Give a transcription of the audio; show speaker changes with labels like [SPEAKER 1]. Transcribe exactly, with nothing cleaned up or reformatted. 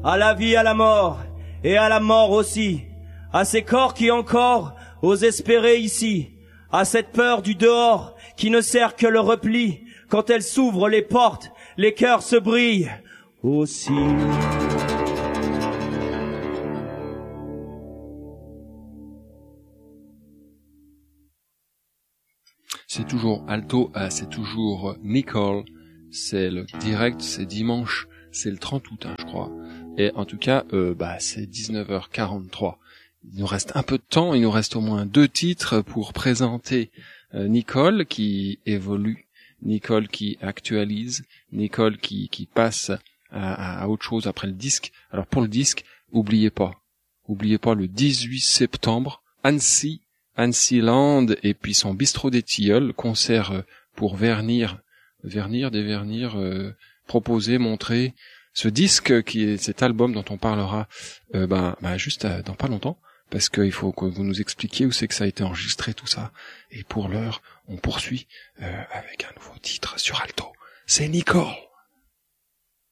[SPEAKER 1] à la vie, à la mort, et à la mort aussi, à ces corps qui encore osent espérer ici, à cette peur du dehors qui ne sert que le repli, quand elle s'ouvre les portes, les cœurs se brillent aussi.
[SPEAKER 2] C'est toujours Alto, ah, c'est toujours Nicole, c'est le direct, c'est dimanche, c'est le trente août, hein, je crois. Et en tout cas, euh, bah, c'est dix-neuf heures quarante-trois. Il nous reste un peu de temps, il nous reste au moins deux titres pour présenter euh, Nicole qui évolue, Nicole qui actualise, Nicole qui, qui passe à, à autre chose après le disque. Alors pour le disque, oubliez pas, oubliez pas le dix-huit septembre, Annecy, Annecyland et puis son bistrot des Tilleuls, concert pour vernir, vernir, dévernir, euh, proposer, montrer ce disque qui est cet album dont on parlera euh, bah, bah juste à, dans pas longtemps, parce qu'il faut que vous nous expliquiez où c'est que ça a été enregistré tout ça. Et pour l'heure, on poursuit euh, avec un nouveau titre sur Alto. C'est Nicole.